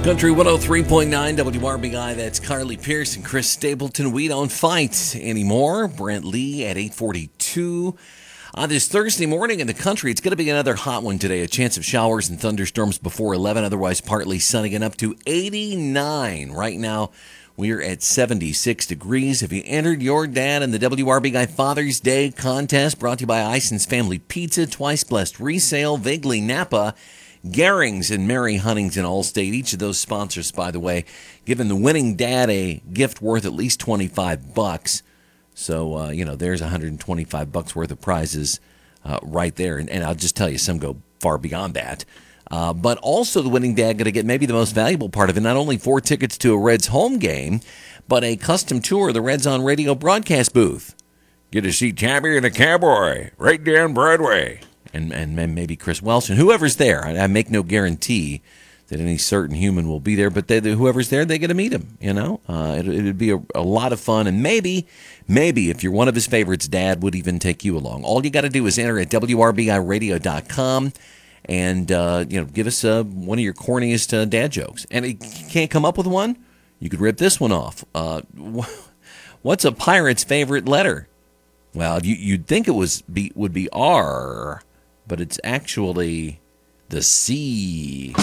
Country 103.9 WRBI, that's Carly Pierce and Chris Stapleton. We don't fight anymore. Brent Lee at 8:42. On this Thursday morning in the country, it's going to be another hot one today. A chance of showers and thunderstorms before 11, otherwise partly sunny and up to 89. Right now, we're at 76 degrees. Have you entered your dad in the WRBI Father's Day contest brought to you by Ison's Family Pizza, Twice Blessed Resale, Vaguely Napa, Garings and Mary Huntington Allstate, each of those sponsors, by the way, giving the winning dad a gift worth at least $25. So, there's $125 worth of prizes right there. And I'll just tell you, some go far beyond that. But also the winning dad going to get maybe the most valuable part of it, not only 4 tickets to a Reds home game, but a custom tour of the Reds on Radio broadcast booth. Get to see Tabby and the Cowboy right down Broadway. And maybe Chris Welsh and whoever's there. I make no guarantee that any certain human will be there, but whoever's there, they get to meet him. It'd be a lot of fun, and maybe if you're one of his favorites, Dad would even take you along. All you got to do is enter at WRBIRadio.com and give us one of your corniest dad jokes. And if you can't come up with one, you could rip this one off. What's a pirate's favorite letter? Well, you'd think it would be R. But it's actually the C.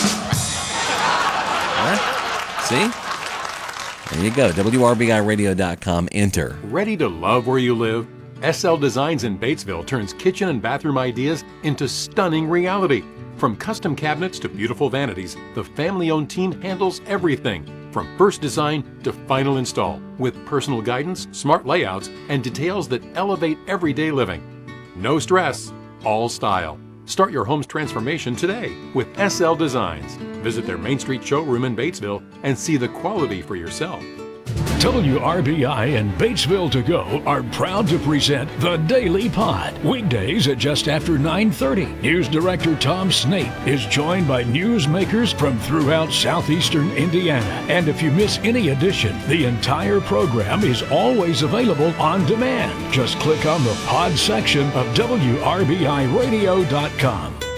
Huh? See? There you go. WRBIRadio.com. Enter. Ready to love where you live? SL Designs in Batesville turns kitchen and bathroom ideas into stunning reality. From custom cabinets to beautiful vanities, the family-owned team handles everything, from first design to final install, with personal guidance, smart layouts, and details that elevate everyday living. No stress. All style. Start your home's transformation today with SL Designs. Visit their Main Street showroom in Batesville and see the quality for yourself. WRBI and Batesville To Go are proud to present The Daily Pod. Weekdays at just after 9:30. News Director Tom Snape is joined by newsmakers from throughout southeastern Indiana. And if you miss any edition, the entire program is always available on demand. Just click on the pod section of WRBIRadio.com.